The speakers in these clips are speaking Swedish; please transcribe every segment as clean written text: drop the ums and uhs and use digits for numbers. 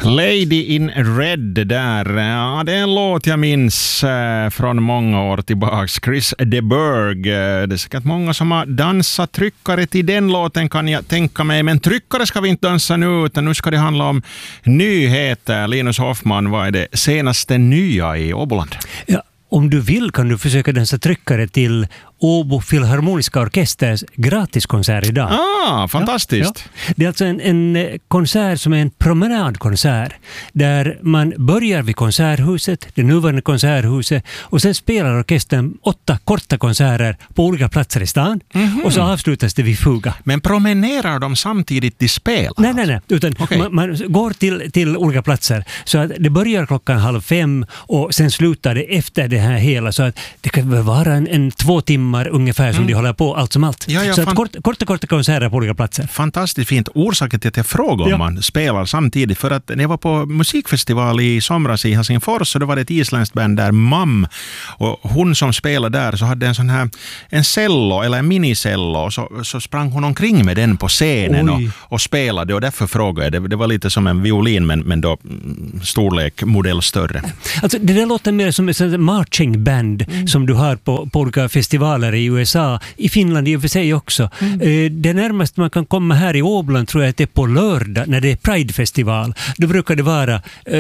Lady in Red där. Ja, det är en låt jag minns från många år tillbaks. Chris de Burgh. Det är säkert många som har dansat tryckare till den låten, kan jag tänka mig. Men tryckare ska vi inte dansa nu, utan nu ska det handla om nyheter. Linus Hoffman, vad är det senaste nya i Åboland? Ja, om du vill kan du försöka dansa tryckare till Åbo Filharmoniska Orkesters gratiskonsert idag. Fantastiskt. Ja. Det är alltså en konsert som är en promenadkonsert där man börjar vid konserthuset, det nuvarande konserthuset, och sen spelar orkestern 8 korta konserter på olika platser i stan och så avslutas det vid Fuga. Men promenerar de samtidigt till spel? Nej, utan man går till olika platser, så att det börjar 4:30 och sen slutar det efter det här hela, så att det kan vara en 2 timmar ungefär som de håller på allt som allt. Så att korta konserter på olika platser. Fantastiskt fint. Orsaken till att jag frågar om man spelar samtidigt, för att när jag var på musikfestival i somras i Helsingfors, så då var det ett isländskt band där, MAM, och hon som spelade där så hade en sån här en cello eller en minicello, och så sprang hon omkring med den på scenen och spelade, och därför frågade jag. Det var lite som en violin men då storlek, modell större. Alltså det där låter mer som ett marching band som du har på olika festivaler i USA, i Finland i och för sig också. Det närmaste man kan komma här i Åboland tror jag att det är på lördag när det är Pride-festival. Då brukar det vara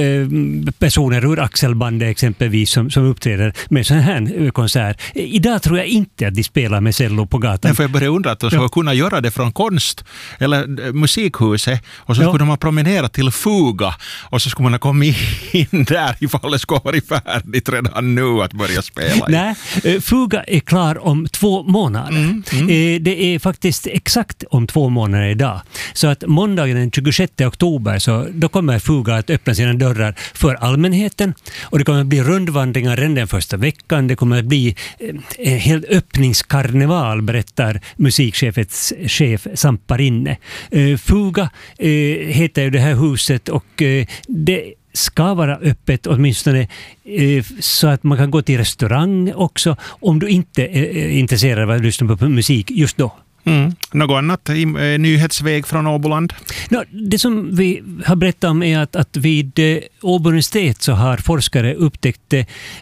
personer ur Axelbandet exempelvis som uppträder med sån här konsert. Idag tror jag inte att de spelar med cello på gatan. Därför jag börjar undra att de ska kunna göra det från konst eller musikhuset, och så skulle man promenera till Fuga, och så skulle man komma in där ifall det ska vara färdigt redan nu att börja spela. Nej, Fuga är klar om 2 månader. Det är faktiskt exakt om 2 månader idag. Så att måndagen den 26 oktober, så då kommer Fuga att öppna sina dörrar för allmänheten, och det kommer att bli rundvandringar redan den första veckan. Det kommer att bli en hel öppningskarneval, berättar musikchefets chef Samparinne. Fuga heter ju det här huset, och det ska vara öppet åtminstone så att man kan gå till restaurang också om du inte är intresserad av att lyssna på musik just då. Något annat i nyhetsväg från Åboland? Det som vi har berättat om är att vid Åbo universitet så har forskare upptäckt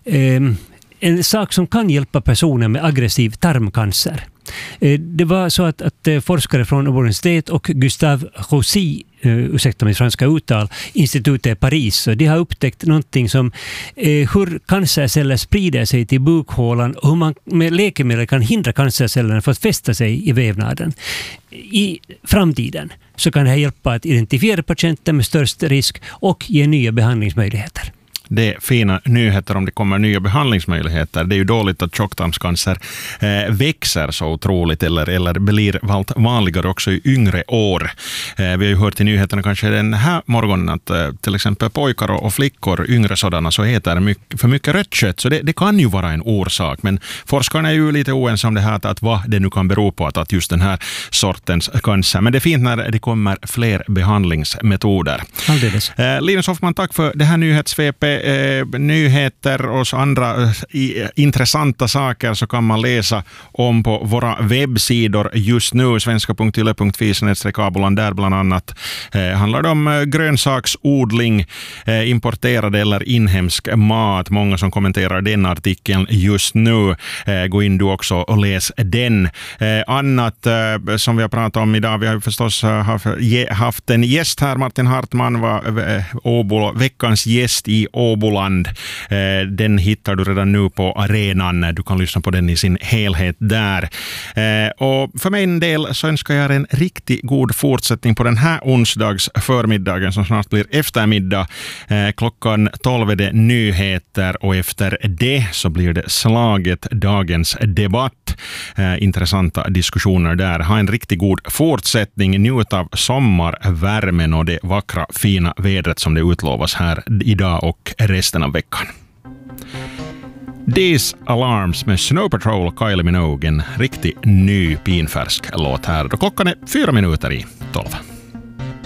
en sak som kan hjälpa personer med aggressiv tarmcancer. Det var så att forskare från Åbo universitet och Gustave Roussy, ursäkta mitt franska uttal, institutet i Paris, så de har upptäckt någonting som hur cancerceller sprider sig till bukhålan och hur man med läkemedel kan hindra cancercellerna från att fästa sig i vävnaden. I framtiden så kan det här hjälpa att identifiera patienter med störst risk och ge nya behandlingsmöjligheter. Det är fina nyheter om det kommer nya behandlingsmöjligheter. Det är ju dåligt att tjocktarmscancer växer så otroligt eller blir vanligare också i yngre år. Vi har ju hört i nyheterna kanske den här morgonen att till exempel pojkar och flickor, yngre sådana, så äter för mycket rött kött. Så det kan ju vara en orsak. Men forskarna är ju lite oense om det här, att vad det nu kan bero på att just den här sortens cancer. Men det är fint när det kommer fler behandlingsmetoder. Alldeles. Linus Hoffman, tack för det här nyhetssvepet. Nyheter och andra intressanta saker så kan man läsa om på våra webbsidor just nu, svenska.yle.fi/Åboland. Där bland annat handlar det om grönsaksodling, importerad eller inhemsk mat. Många som kommenterar den artikeln just nu. Gå in du också och läs den. Annat som vi har pratat om idag, vi har förstås haft en gäst här. Martin Hartman var veckans gäst i Åboland. Den hittar du redan nu på arenan. Du kan lyssna på den i sin helhet där. Och för mig en del så önskar jag en riktigt god fortsättning på den här onsdags förmiddagen som snart blir eftermiddag. Klockan 12 är det nyheter, och efter det så blir det slaget dagens debatt. Intressanta diskussioner där. Ha en riktigt god fortsättning. Njut av sommarvärmen och det vackra fina vädret som det utlovas här idag och resten av veckan. These Alarms med Snow Patrol och Kylie Minogue, en riktigt ny pinfärsk låt här. Då klockan är 4 minuter i 12.